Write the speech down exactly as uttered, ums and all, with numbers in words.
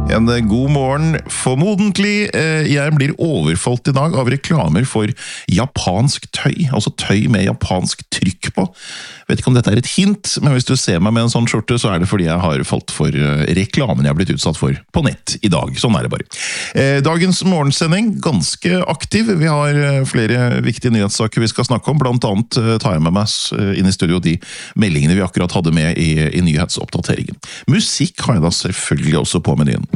En god morgen, formodentlig. Jeg blir overfalt i dag av reklamer for japansk tøy, altså tøy med japansk trykk på. Vet ikke om dette er et hint, men hvis du ser meg med en sånn skjorte, så er det fordi jeg har falt for reklamen jeg har blitt utsatt for på nett i dag. Sånn er det bare. Dagens morgensending, ganske aktiv. Vi har flere viktige nyhetssaker vi skal snakke om. Blant annet tar jeg med meg inn i studio de meldingene vi akkurat hadde med i, i nyhetsoppdateringen. Musikk har jeg da selvfølgelig også på menyen.